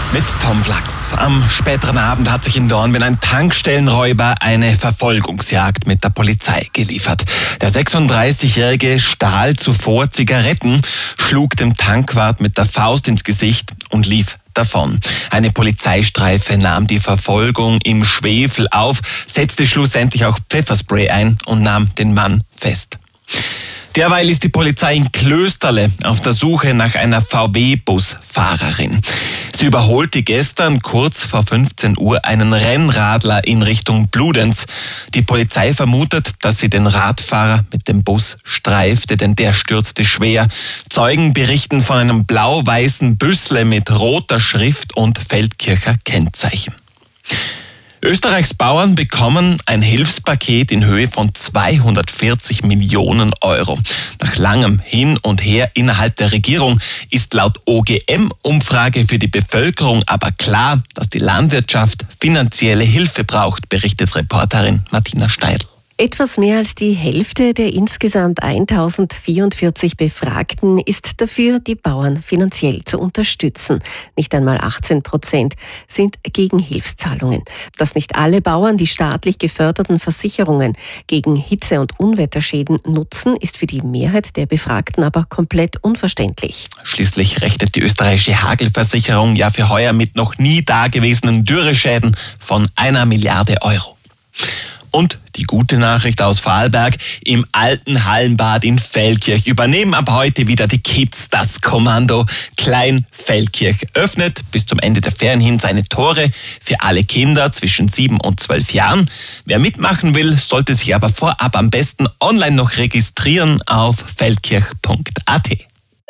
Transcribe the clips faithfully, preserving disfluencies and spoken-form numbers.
Mit Tom Flachs. Am späteren Abend hat sich in Dornbirn ein Tankstellenräuber eine Verfolgungsjagd mit der Polizei geliefert. Der sechsunddreißigjährige stahl zuvor Zigaretten, schlug dem Tankwart mit der Faust ins Gesicht und lief davon. Eine Polizeistreife nahm die Verfolgung im Schwefel auf, setzte schlussendlich auch Pfefferspray ein und nahm den Mann fest. Derweil ist die Polizei in Klösterle auf der Suche nach einer V W-Busfahrerin. Sie überholte gestern kurz vor fünfzehn Uhr einen Rennradler in Richtung Bludenz. Die Polizei vermutet, dass sie den Radfahrer mit dem Bus streifte, denn der stürzte schwer. Zeugen berichten von einem blau-weißen Büssle mit roter Schrift und Feldkircher Kennzeichen. Österreichs Bauern bekommen ein Hilfspaket in Höhe von zweihundertvierzig Millionen Euro. Nach langem Hin und Her innerhalb der Regierung ist laut O G M-Umfrage für die Bevölkerung aber klar, dass die Landwirtschaft finanzielle Hilfe braucht, berichtet Reporterin Martina Steidl. Etwas mehr als die Hälfte der insgesamt eintausendvierundvierzig Befragten ist dafür, die Bauern finanziell zu unterstützen. Nicht einmal achtzehn Prozent sind gegen Hilfszahlungen. Dass nicht alle Bauern die staatlich geförderten Versicherungen gegen Hitze- und Unwetterschäden nutzen, ist für die Mehrheit der Befragten aber komplett unverständlich. Schließlich rechnet die österreichische Hagelversicherung ja für heuer mit noch nie dagewesenen Dürreschäden von einer Milliarde Euro. Und die gute Nachricht aus Vorarlberg: Im alten Hallenbad in Feldkirch übernehmen ab heute wieder die Kids das Kommando. Klein Feldkirch öffnet bis zum Ende der Ferien hin seine Tore für alle Kinder zwischen sieben und zwölf Jahren. Wer mitmachen will, sollte sich aber vorab am besten online noch registrieren auf feldkirch punkt a t.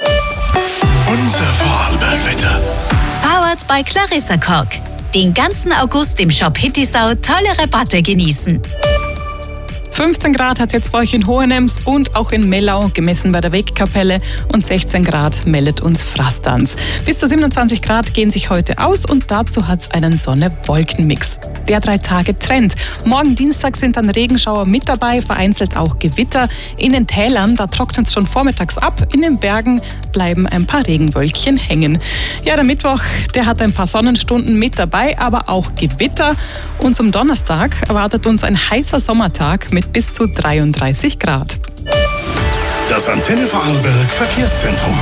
Unser Vorarlberg-Wetter. Powered by Clarissa Kork. Den ganzen August im Shop Hittisau tolle Rabatte genießen. fünfzehn Grad hat es jetzt bei euch in Hohenems und auch in Mellau, gemessen bei der Wegkapelle, und sechzehn Grad meldet uns Frastanz. Bis zu siebenundzwanzig Grad gehen sich heute aus und dazu hat es einen Sonne-Wolken-Mix. Der drei Tage Trend. Morgen Dienstag sind dann Regenschauer mit dabei, vereinzelt auch Gewitter. In den Tälern, da trocknet es schon vormittags ab, in den Bergen bleiben ein paar Regenwölkchen hängen. Ja, der Mittwoch, der hat ein paar Sonnenstunden mit dabei, aber auch Gewitter. Und zum Donnerstag erwartet uns ein heißer Sommertag mit bis zu dreiunddreißig Grad. Das Antenne Vorarlberg Verkehrszentrum.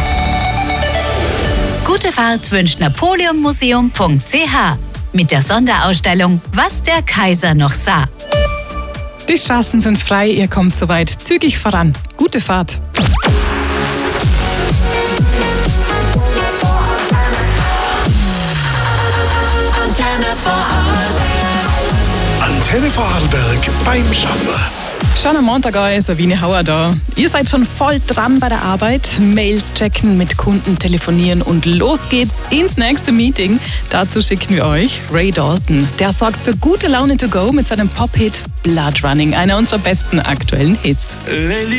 Gute Fahrt wünscht napoleonmuseum punkt c h mit der Sonderausstellung Was der Kaiser noch sah. Die Straßen sind frei, ihr kommt soweit zügig voran. Gute Fahrt. Antenne Vorarlberg. Antenne Vorarlberg beim Schaffer. Schon am Montag ist Sabine Hauer da. Ihr seid schon voll dran bei der Arbeit. Mails checken, mit Kunden telefonieren und los geht's ins nächste Meeting. Dazu schicken wir euch Ray Dalton. Der sorgt für gute Laune to go mit seinem Pop-Hit Blood Running, einer unserer besten aktuellen Hits.